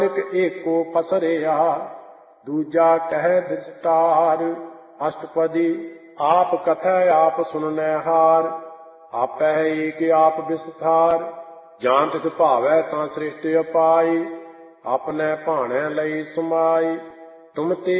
ਏਕੋ ਪਸਰਿਆ, ਦੂਜਾ ਕਹਿ ਵਿਸਤਾਰ। ਅਸ਼ਟਪਦੀ ਆਪ ਕਥੈ ਆਪ ਸੁਣਨੈ ਹਾਰ, ਆਪੈ ਏਕ ਆਪ ਵਿਸਥਾਰ। ਜਾਂ ਤਿਸ ਭਾਵੈ ਤਾਂ ਸ੍ਰਿਸ਼ਟਿ ਅਪਾਈ, ਆਪਣੈ ਭਾਣੈ ਲਈ ਸਮਾਈ। ਤੁਮ ਤੇ